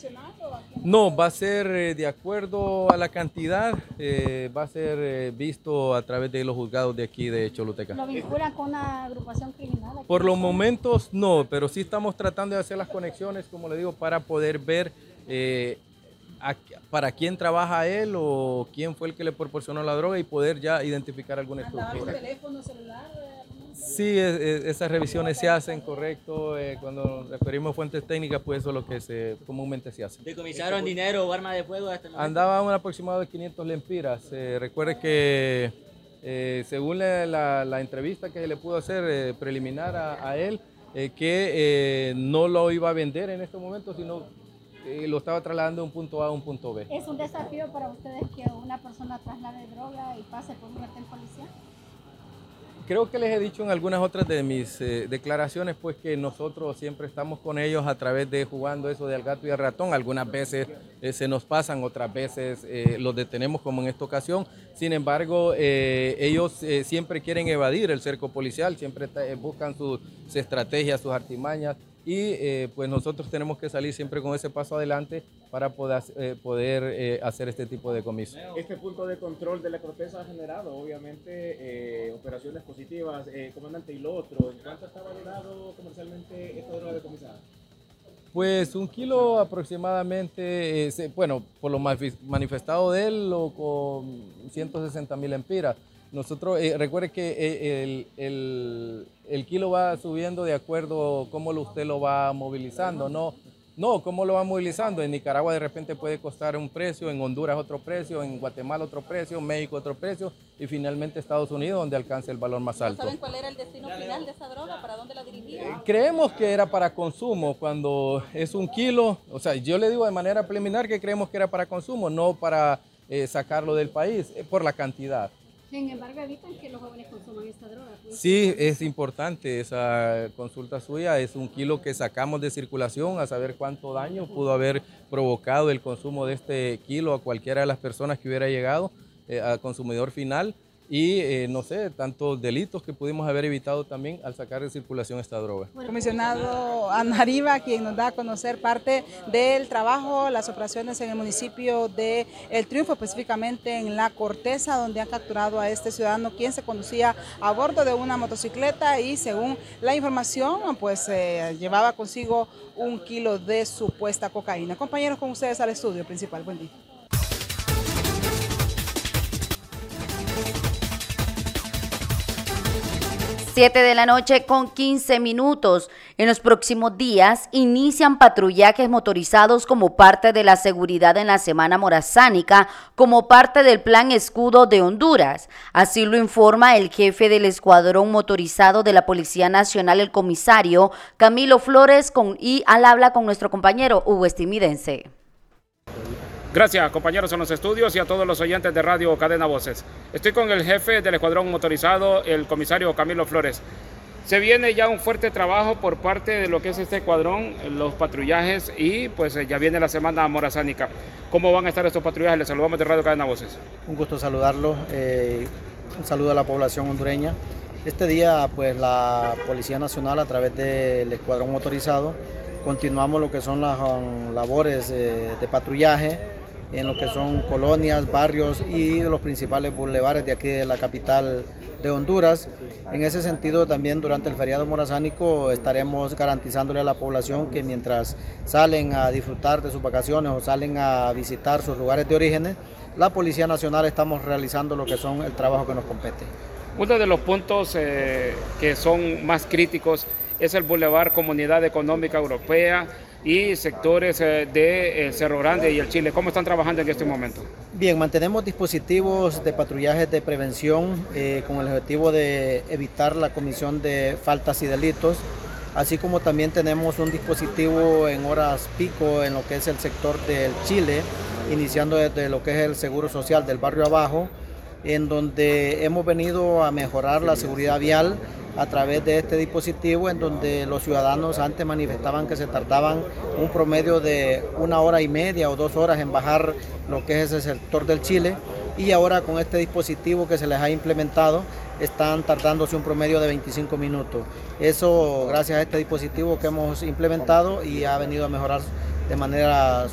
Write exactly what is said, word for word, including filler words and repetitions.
proporcional o a quién? No, va a ser eh, de acuerdo a la cantidad, eh, va a ser eh, visto a través de los juzgados de aquí de Choluteca. ¿Lo vinculan con una agrupación criminal? Por los momentos no, pero sí estamos tratando de hacer las conexiones, como le digo, para poder ver eh, a, para quién trabaja él o quién fue el que le proporcionó la droga y poder ya identificar alguna ¿Andaba estructura. con teléfono celular? Sí, es, es, esas revisiones se hacen, correcto. Eh, cuando nos referimos a fuentes técnicas, pues eso es lo que se, comúnmente se hace. ¿Decomisaron dinero o arma de fuego hasta el momento? Andaba un aproximado de quinientos lempiras. Eh, recuerde que eh, según la, la, la entrevista que se le pudo hacer eh, preliminar a, a él, eh, que eh, no lo iba a vender en este momento, sino eh, lo estaba trasladando de un punto A a un punto B. ¿Es un desafío para ustedes que una persona traslade droga y pase por un retén policial? Creo que les he dicho en algunas otras de mis eh, declaraciones, pues que nosotros siempre estamos con ellos a través de jugando eso del gato y el ratón. Algunas veces eh, se nos pasan, otras veces eh, los detenemos como en esta ocasión. Sin embargo, eh, ellos eh, siempre quieren evadir el cerco policial, siempre eh, buscan sus, sus estrategias, sus artimañas. Y eh, pues nosotros tenemos que salir siempre con ese paso adelante para poder, eh, poder eh, hacer este tipo de comisos. Este punto de control de la Corteza ha generado obviamente eh, operaciones positivas. Eh, comandante, y lo otro, ¿en cuánto está valorado comercialmente esta droga decomisada? Pues un kilo aproximadamente, eh, se, bueno, por lo manifestado de él, o con ciento sesenta mil empiras. Nosotros, eh, recuerde que el, el, el kilo va subiendo de acuerdo a cómo usted lo va movilizando, no, no, cómo lo va movilizando. En Nicaragua de repente puede costar un precio, en Honduras otro precio, en Guatemala otro precio, México otro precio y finalmente Estados Unidos donde alcanza el valor más alto. ¿No saben cuál era el destino final de esa droga? ¿Para dónde la dirigía? Eh, creemos que era para consumo cuando es un kilo, o sea, yo le digo de manera preliminar que creemos que era para consumo, no para eh, sacarlo del país, eh, por la cantidad. Sin embargo, evitan que los jóvenes consuman esta droga. Sí, es importante esa consulta suya. Es un kilo que sacamos de circulación a saber cuánto daño pudo haber provocado el consumo de este kilo a cualquiera de las personas que hubiera llegado eh, al consumidor final. Y eh, no sé, tantos delitos que pudimos haber evitado también al sacar de circulación esta droga. Comisionado Anariva, quien nos da a conocer parte del trabajo, las operaciones en el municipio de El Triunfo, específicamente en La Corteza, donde han capturado a este ciudadano quien se conducía a bordo de una motocicleta y según la información, pues eh, llevaba consigo un kilo de supuesta cocaína. Compañeros, con ustedes al estudio principal. Buen día. siete de la noche con quince minutos. En los próximos días inician patrullajes motorizados como parte de la seguridad en la Semana Morazánica, como parte del Plan Escudo de Honduras. Así lo informa el jefe del Escuadrón Motorizado de la Policía Nacional, el comisario Camilo Flores, con, y al habla con nuestro compañero Hugo Estimidense. Gracias, compañeros en los estudios y a todos los oyentes de Radio Cadena Voces. Estoy con el jefe del Escuadrón Motorizado, el comisario Camilo Flores. Se viene ya un fuerte trabajo por parte de lo que es este escuadrón, los patrullajes y pues ya viene la Semana Morazánica. ¿Cómo van a estar estos patrullajes? Les saludamos de Radio Cadena Voces. Un gusto saludarlos, eh, un saludo a la población hondureña. Este día pues la Policía Nacional a través del Escuadrón Motorizado continuamos lo que son las um, labores eh, de patrullaje en lo que son colonias, barrios y los principales bulevares de aquí de la capital de Honduras. En ese sentido también durante el feriado morazánico estaremos garantizándole a la población que mientras salen a disfrutar de sus vacaciones o salen a visitar sus lugares de origen, la Policía Nacional estamos realizando lo que son el trabajo que nos compete. Uno de los puntos eh, que son más críticos es el Boulevard Comunidad Económica Europea y sectores eh, de eh, Cerro Grande y el Chile. ¿Cómo están trabajando en este momento? Bien, mantenemos dispositivos de patrullaje de prevención eh, con el objetivo de evitar la comisión de faltas y delitos, así como también tenemos un dispositivo en horas pico en lo que es el sector del Chile, iniciando desde lo que es el Seguro Social del barrio abajo, en donde hemos venido a mejorar la seguridad vial a través de este dispositivo, en donde los ciudadanos antes manifestaban que se tardaban un promedio de una hora y media o dos horas en bajar lo que es ese sector del Chile, y ahora con este dispositivo que se les ha implementado están tardándose un promedio de veinticinco minutos. Eso gracias a este dispositivo que hemos implementado y ha venido a mejorar de manera